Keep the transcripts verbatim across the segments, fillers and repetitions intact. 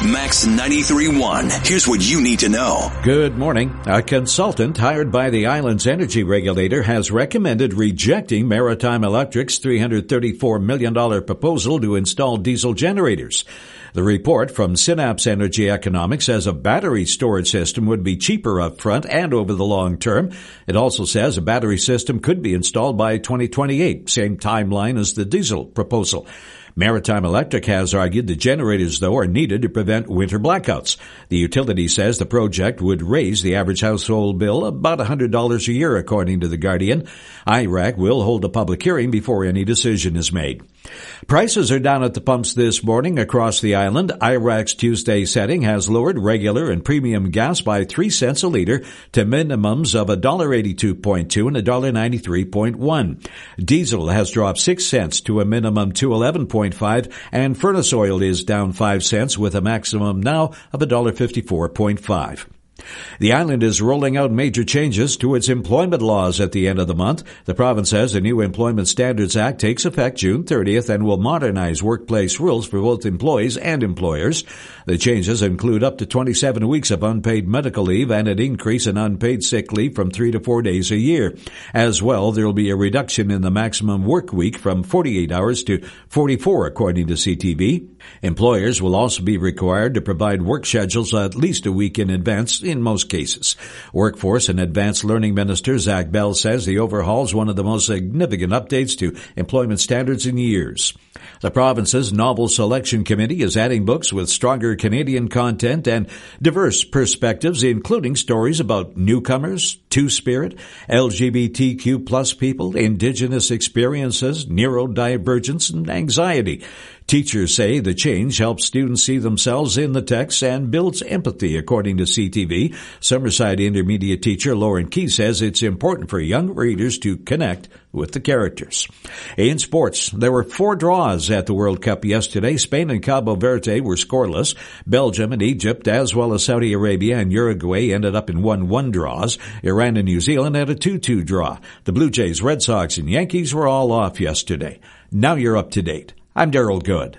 Max ninety-three point one. Here's what you need to know. Good morning. A consultant hired by the island's energy regulator has recommended rejecting Maritime Electric's three hundred thirty-four million dollars proposal to install diesel generators. The report from Synapse Energy Economics says a battery storage system would be cheaper up front and over the long term. It also says a battery system could be installed by twenty twenty-eight, same timeline as the diesel proposal. Maritime Electric has argued the generators, though, are needed to prevent winter blackouts. The utility says the project would raise the average household bill about one hundred dollars a year, according to The Guardian. I R A C will hold a public hearing before any decision is made. Prices are down at the pumps this morning across the island. I R A C's Tuesday setting has lowered regular and premium gas by three cents a liter to minimums of one dollar eighty-two point two and one dollar ninety-three point one. Diesel has dropped six cents to a minimum two eleven point five, and furnace oil is down five cents with a maximum now of one dollar fifty-four point five. The island is rolling out major changes to its employment laws at the end of the month. The province says the new Employment Standards Act takes effect June thirtieth and will modernize workplace rules for both employees and employers. The changes include up to twenty-seven weeks of unpaid medical leave and an increase in unpaid sick leave from three to four days a year. As well, there will be a reduction in the maximum work week from forty-eight hours to forty-four, according to C T V. Employers will also be required to provide work schedules at least a week in advance in most cases. Workforce and Advanced Learning Minister Zach Bell says the overhaul is one of the most significant updates to employment standards in years. The province's Novel Selection Committee is adding books with stronger Canadian content and diverse perspectives, including stories about newcomers, Two-Spirit, L G B T Q plus people, Indigenous experiences, neurodivergence, and anxiety. Teachers say the change helps students see themselves in the text and builds empathy, according to C T V. Summerside Intermediate teacher Lauren Key says it's important for young readers to connect with the characters. In sports, there were four draws at the World Cup yesterday. Spain and Cabo Verde were scoreless. Belgium and Egypt, as well as Saudi Arabia and Uruguay, ended up in one one draws. Iran and New Zealand had a two two draw. The Blue Jays, Red Sox, and Yankees were all off yesterday. Now you're up to date. I'm Daryl Good.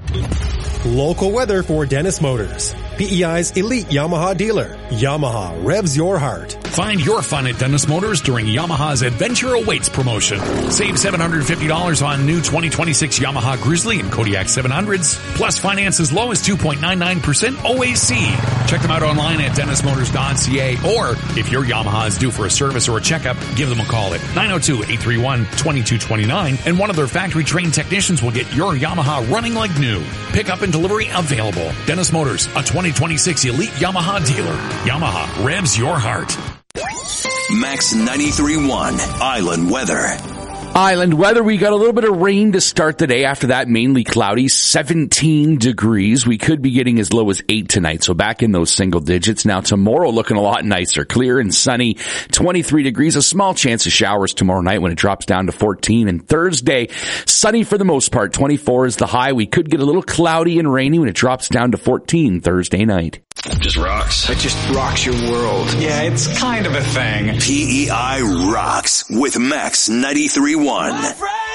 Local weather for Dennis Motors, P E I's elite Yamaha dealer. Yamaha revs your heart. Find your fun at Dennis Motors during Yamaha's Adventure Awaits promotion. Save seven hundred fifty dollars on new twenty twenty-six Yamaha Grizzly and Kodiak seven hundreds, plus finance as low as two point nine nine percent O A C. Check them out online at dennis motors dot c a, or if your Yamaha is due for a service or a checkup, give them a call at nine oh two, eight three one, two two two nine, and one of their factory-trained technicians will get your Yamaha running like new. Pickup and delivery available. Dennis Motors, a twenty twenty-six elite Yamaha dealer. Yamaha revs your heart. Max ninety-three point one Island Weather. Island weather, we got a little bit of rain to start the day. After that, mainly cloudy, seventeen degrees. We could be getting as low as eight tonight, so back in those single digits. Now tomorrow looking a lot nicer, clear and sunny, twenty-three degrees. A small chance of showers tomorrow night when it drops down to fourteen. And Thursday, sunny for the most part, twenty-four is the high. We could get a little cloudy and rainy when it drops down to fourteen Thursday night. Just rocks. It just rocks your world. Yeah, it's kind of a thing. P E I rocks with Max ninety-three point one.